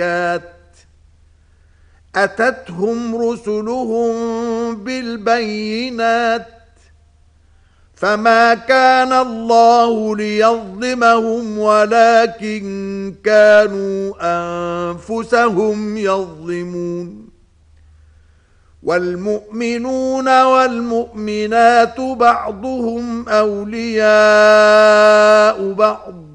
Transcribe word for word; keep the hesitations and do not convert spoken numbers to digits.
أتتهم رسلهم بالبينات فما كان الله ليظلمهم ولكن كانوا أنفسهم يظلمون والمؤمنون والمؤمنات بعضهم أولياء بعض